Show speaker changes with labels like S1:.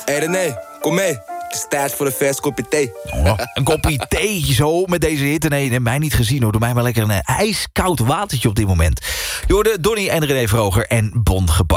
S1: Hé René, kom mee. Het is tijd voor een vers kopje thee.
S2: Oh, een kopje thee zo met deze hitte. Nee, mij niet gezien hoor. Doe mij maar lekker een ijskoud watertje op dit moment. Je hoorde Donnie en René Vroger en Bon Gebak.